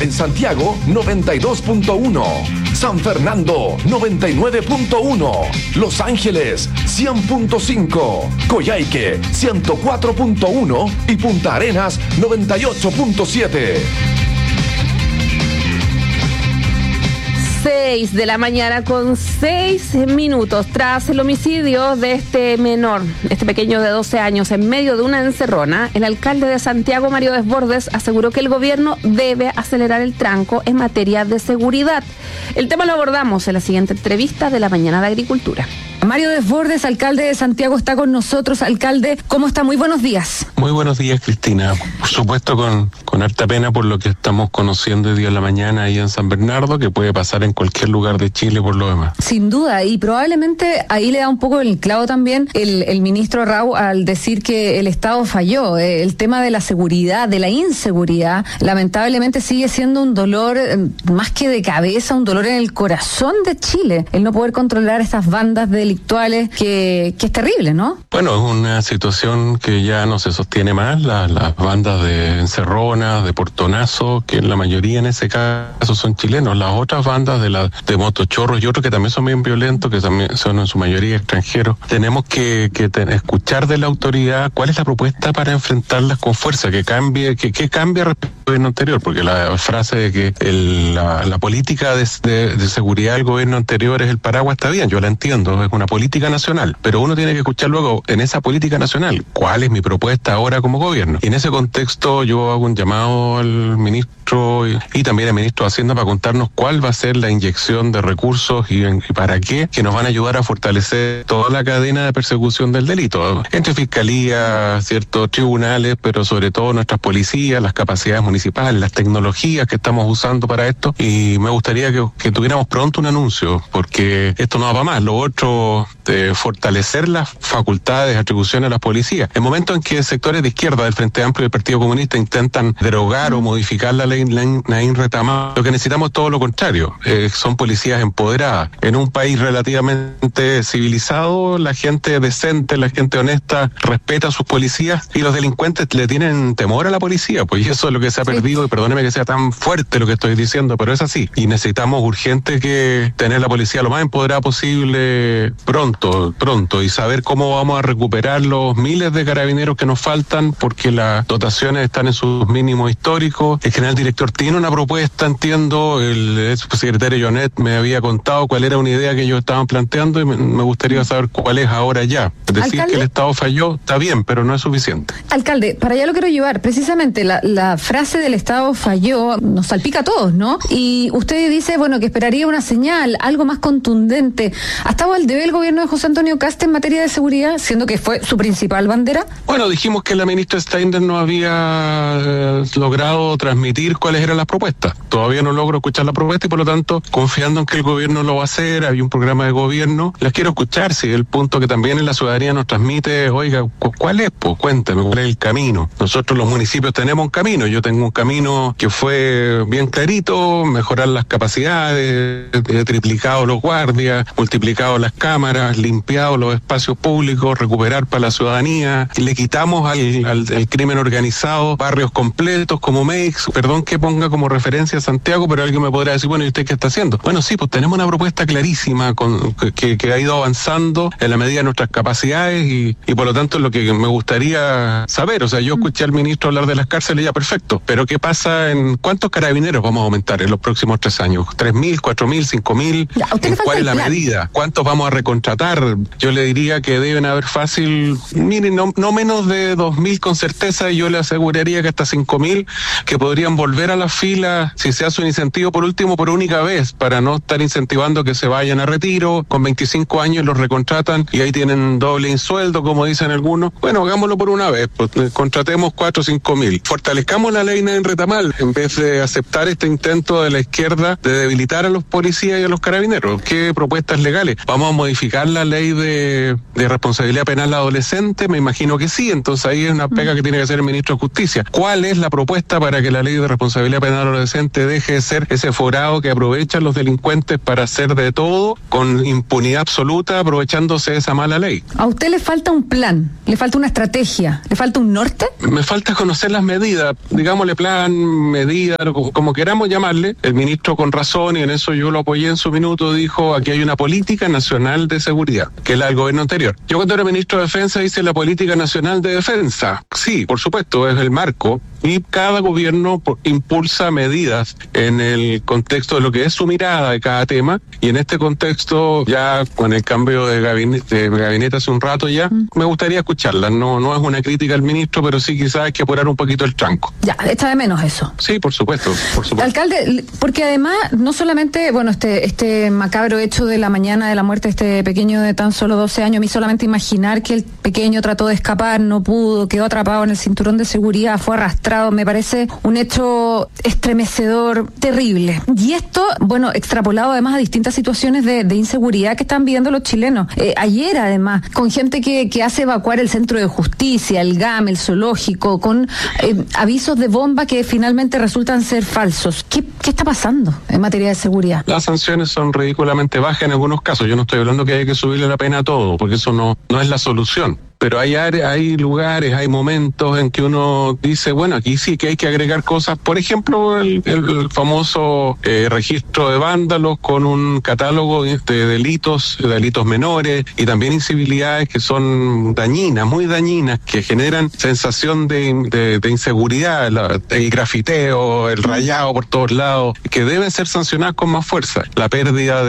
En Santiago, 92.1. San Fernando, 99.1. Los Ángeles, 100.5. Coyhaique, 104.1. Y Punta Arenas, 98.7. 6 de la mañana con 6 minutos. Tras el homicidio de este menor, este pequeño de 12 años, en medio de una encerrona, el alcalde de Santiago, Mario Desbordes, aseguró que el gobierno debe acelerar el tranco en materia de seguridad. El tema lo abordamos en la siguiente entrevista de la Mañana de Agricultura. Mario Desbordes, alcalde de Santiago, está con nosotros. Alcalde, ¿cómo está? Muy buenos días. Muy buenos días, Cristina. Por supuesto, con harta pena por lo que estamos conociendo hoy día en la mañana ahí en San Bernardo, que puede pasar en cualquier lugar de Chile por lo demás. Sin duda, y probablemente ahí le da un poco el clavo también el ministro Rau al decir que el Estado falló. El tema de la seguridad, de la inseguridad, lamentablemente sigue siendo un dolor más que de cabeza, un dolor en el corazón de Chile. El no poder controlar estas bandas delictuales que es terrible, ¿no? Bueno, es una situación que ya no se sostiene más. Las bandas de encerronas, de portonazo, que la mayoría en ese caso son chilenos. Las otras bandas de motochorros y otros que también son bien violentos, que también son en su mayoría extranjeros. Tenemos que escuchar de la autoridad cuál es la propuesta para enfrentarlas con fuerza, que cambie respecto al gobierno anterior, porque la frase de que la política de seguridad del gobierno anterior es el paraguas está bien, yo la entiendo, es una política nacional, pero uno tiene que escuchar luego en esa política nacional cuál es mi propuesta ahora como gobierno. Y en ese contexto yo hago un llamado al ministro y también al ministro de Hacienda para contarnos cuál va a ser la inyección de recursos y para qué, que nos van a ayudar a fortalecer toda la cadena de persecución del delito, entre fiscalía, ciertos tribunales, pero sobre todo nuestras policías, las capacidades municipales, las tecnologías que estamos usando para esto. Y me gustaría que tuviéramos pronto un anuncio, porque esto no va para más. Lo otro, de fortalecer las facultades, atribuciones a las policías. En momentos en que sectores de izquierda del Frente Amplio y del Partido Comunista intentan derogar o modificar la ley Naín Retamar, lo que necesitamos es todo lo contrario. Son policías empoderadas. En un país relativamente civilizado, la gente decente, la gente honesta respeta a sus policías y los delincuentes le tienen temor a la policía. Pues eso es lo que se ha perdido, y perdóneme que sea tan fuerte lo que estoy diciendo, pero es así. Y necesitamos urgente que tener la policía lo más empoderada posible pronto, y saber cómo vamos a recuperar los miles de carabineros que nos faltan, porque las dotaciones están en sus mínimos históricos. El general director tiene una propuesta, entiendo, el subsecretario Jonet me había contado cuál era una idea que ellos estaban planteando, y me gustaría saber cuál es ahora ya. Decir ¿Alcalde? Que el Estado falló, está bien, pero no es suficiente. Alcalde, para allá lo quiero llevar. Precisamente la frase del Estado falló nos salpica a todos, ¿no? Y usted dice, bueno, que esperaría una señal, algo más contundente. ¿Hasta el debe el gobierno de José Antonio Kast en materia de seguridad, siendo que fue su principal bandera? Bueno, dijimos que la ministra Steiner no había logrado transmitir cuáles eran las propuestas. Todavía no logro escuchar la propuesta y por lo tanto, confiando en que el gobierno lo va a hacer, hay un programa de gobierno, las quiero escuchar. Si el punto que también en la ciudadanía nos transmite, oiga, ¿cuál es? Pues cuéntame, ¿cuál es el camino? Nosotros los municipios tenemos un camino, yo tengo un camino que fue bien clarito, mejorar las capacidades, he triplicado los guardias, multiplicado las cámaras, limpiado los espacios públicos, recuperar para la ciudadanía, le quitamos al crimen organizado barrios completos como Meix, perdón que ponga como referencia a Santiago, pero alguien me podrá decir, bueno, ¿y usted qué está haciendo? Bueno, sí, pues tenemos una propuesta clarísima que ha ido avanzando en la medida de nuestras capacidades y por lo tanto es lo que me gustaría saber. O sea, yo escuché al ministro hablar de las cárceles, ya perfecto, pero ¿qué pasa en cuántos carabineros vamos a aumentar en los próximos 3 años? ¿3.000, 4.000, 5.000? ¿Cuál es la medida? ¿Cuántos vamos a recontratar? Yo le diría que deben haber fácil, miren, no menos de 2.000 con certeza, y yo le aseguraría que hasta 5.000 que podrían volver a la fila si se hace un incentivo por último, por única vez, para no estar incentivando que se vayan a retiro, con 25 años los recontratan y ahí tienen doble insueldo, como dicen algunos. Bueno, hagámoslo por una vez, pues contratemos 4 o 5.000. Fortalezcamos la ley Naín Retamar en vez de aceptar este intento de la izquierda de debilitar a los policías y a los carabineros. ¿Qué propuestas legales? ¿Vamos a modificar la ley de responsabilidad penal adolescente? Me imagino que sí, entonces ahí es una pega que tiene que hacer el ministro de Justicia. ¿Cuál es la propuesta para que la ley de responsabilidad responsabilidad penal adolescente deje de ser ese forado que aprovechan los delincuentes para hacer de todo con impunidad absoluta, aprovechándose de esa mala ley. ¿A usted le falta un plan? ¿Le falta una estrategia? ¿Le falta un norte? Me falta conocer las medidas, digámosle plan, medida, como queramos llamarle. El ministro, con razón, y en eso yo lo apoyé en su minuto, dijo: aquí hay una política nacional de seguridad, que es la del gobierno anterior. Yo, cuando era ministro de Defensa, hice la política nacional de defensa. Sí, por supuesto, es el marco, y cada gobierno impulsa medidas en el contexto de lo que es su mirada de cada tema, y en este contexto, ya con el cambio de gabinete hace un rato ya, me gustaría escucharla. No es una crítica al ministro, pero sí quizás hay que apurar un poquito el tranco. Ya, echa de menos eso. Sí, por supuesto. Alcalde, porque además, no solamente, este macabro hecho de la mañana de la muerte de este pequeño de tan solo 12 años, a mí solamente imaginar que el pequeño trató de escapar, no pudo, quedó atrapado en el cinturón de seguridad, fue arrastrado, me parece un hecho estremecedor, terrible. Y esto, extrapolado además a distintas situaciones de inseguridad que están viviendo los chilenos. Ayer, además, con gente que hace evacuar el centro de justicia, el GAM, el zoológico, con avisos de bomba que finalmente resultan ser falsos. ¿Qué está pasando en materia de seguridad? Las sanciones son ridículamente bajas en algunos casos. Yo no estoy hablando que hay que subirle la pena a todo, porque eso no es la solución. Pero hay lugares, hay momentos en que uno dice, aquí sí que hay que agregar cosas. Por ejemplo, el famoso registro de vándalos con un catálogo de delitos menores, y también incivilidades que son dañinas, muy dañinas, que generan sensación de inseguridad, el grafiteo, el rayado por todos lados, que deben ser sancionadas con más fuerza. La pérdida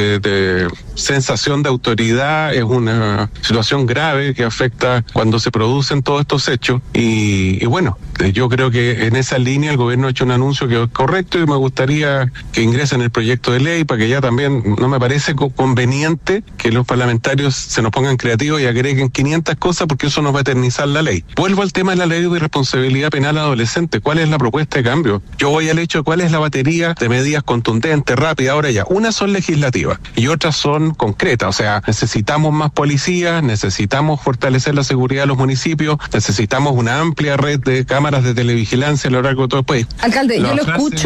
de sensación de autoridad es una situación grave que afecta cuando se producen todos estos hechos, y yo creo que en esa línea el gobierno ha hecho un anuncio que es correcto, y me gustaría que ingrese en el proyecto de ley, para que ya también no me parece conveniente que los parlamentarios se nos pongan creativos y agreguen 500 cosas, porque eso nos va a eternizar la ley. Vuelvo al tema de la ley de responsabilidad penal adolescente. ¿Cuál es la propuesta de cambio? Yo voy al hecho de cuál es la batería de medidas contundentes, rápidas. Ahora ya, unas son legislativas y otras son concretas. O sea, necesitamos más policías, necesitamos fortalecer la seguridad de los municipios, necesitamos una amplia red de cámaras de televigilancia a lo largo de todo el país. Alcalde, yo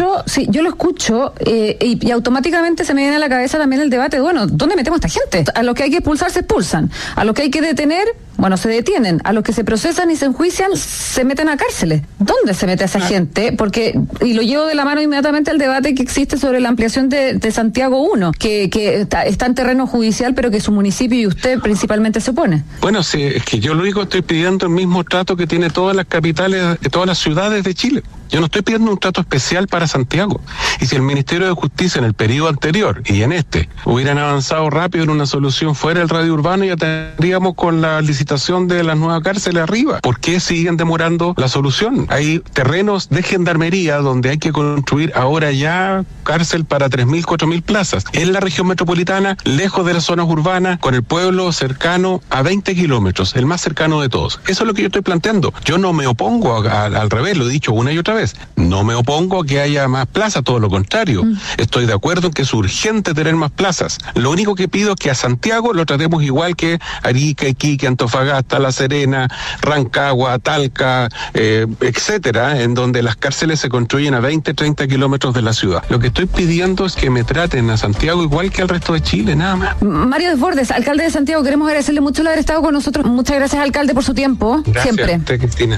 lo escucho y automáticamente se me viene a la cabeza también el debate, ¿dónde metemos a esta gente? A los que hay que expulsar se expulsan, a los que hay que detener, se detienen, a los que se procesan y se enjuician se meten a cárceles. ¿Dónde se mete a esa gente? Y lo llevo de la mano inmediatamente al debate que existe sobre la ampliación de Santiago 1, que está en terreno judicial, pero que su municipio y usted principalmente se opone. Sí, es que yo lo único que estoy pidiendo el mismo trato que tiene todas las capitales, de todas las ciudades de Chile. Yo no estoy pidiendo un trato especial para Santiago. Y si el Ministerio de Justicia en el periodo anterior y en este hubieran avanzado rápido en una solución fuera del radio urbano, ya tendríamos con la licitación de las nuevas cárceles arriba. ¿Por qué siguen demorando la solución? Hay terrenos de gendarmería donde hay que construir ahora ya cárcel para 3.000, 4.000 plazas. En la región metropolitana, lejos de las zonas urbanas, con el pueblo cercano a 20 kilómetros, el más cercano de todos. Eso es lo que yo estoy planteando. Yo no me opongo al revés, lo he dicho una y otra vez. No me opongo a que haya más plazas, todo lo contrario. Estoy de acuerdo en que es urgente tener más plazas. Lo único que pido es que a Santiago lo tratemos igual que Arica, Iquique, Antofagasta, La Serena, Rancagua, Talca, etcétera, en donde las cárceles se construyen a 20, 30 kilómetros de la ciudad. Lo que estoy pidiendo es que me traten a Santiago igual que al resto de Chile, nada más. Mario Desbordes, alcalde de Santiago, queremos agradecerle mucho el haber estado con nosotros. Muchas gracias, alcalde, por su tiempo. Gracias. Siempre. A usted, Cristina.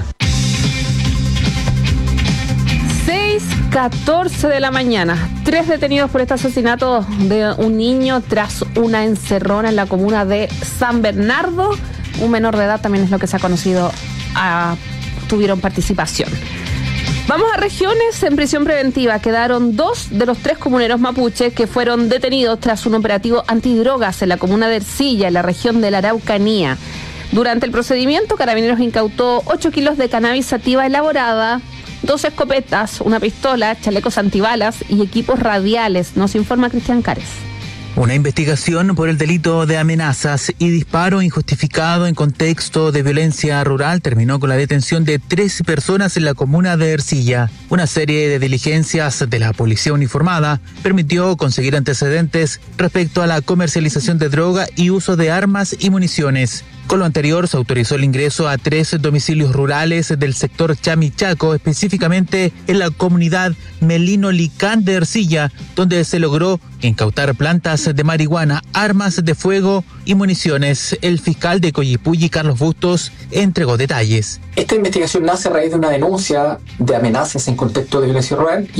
6:14 de la mañana. 3 detenidos por este asesinato de un niño tras una encerrona en la comuna de San Bernardo. Un menor de edad también es lo que se ha conocido, tuvieron participación. Vamos a regiones. En prisión preventiva quedaron 2 de los 3 comuneros mapuches que fueron detenidos tras un operativo antidrogas en la comuna de Ercilla, en la región de la Araucanía. Durante el procedimiento, Carabineros incautó 8 kilos de cannabis sativa elaborada, 2 escopetas, una pistola, chalecos antibalas y equipos radiales, nos informa Cristian Cares. Una investigación por el delito de amenazas y disparo injustificado en contexto de violencia rural terminó con la detención de 3 personas en la comuna de Ercilla. Una serie de diligencias de la policía uniformada permitió conseguir antecedentes respecto a la comercialización de droga y uso de armas y municiones. Con lo anterior, se autorizó el ingreso a 3 domicilios rurales del sector Chamichaco, específicamente en la comunidad Melino Licán de Ercilla, donde se logró incautar plantas de marihuana, armas de fuego y municiones. El fiscal de Coyipulli, Carlos Bustos, entregó detalles. Esta investigación nace a raíz de una denuncia de amenazas en contexto de violencia rural